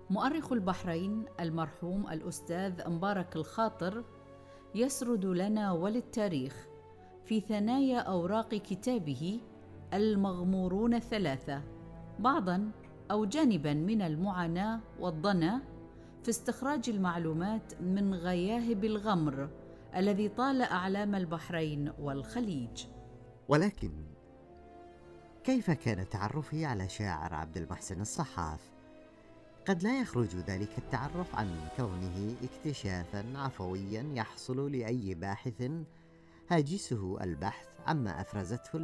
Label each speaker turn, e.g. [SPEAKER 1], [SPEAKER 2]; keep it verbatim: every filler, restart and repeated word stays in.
[SPEAKER 1] مؤرخ البحرين المرحوم الأستاذ مبارك الخاطر يسرد لنا وللتاريخ في ثنايا أوراق كتابه المغمورون الثلاثة بعضاً أو جانباً من المعاناة والضنا في استخراج المعلومات من غياهب الغمر الذي طال أعلام البحرين والخليج.
[SPEAKER 2] ولكن كيف كان تعرفي على شاعر عبد المحسن الصحاف؟ قد لا يخرج ذلك التعرف عن كونه اكتشافا عفويا يحصل لأي باحث هاجسه البحث عما أفرزته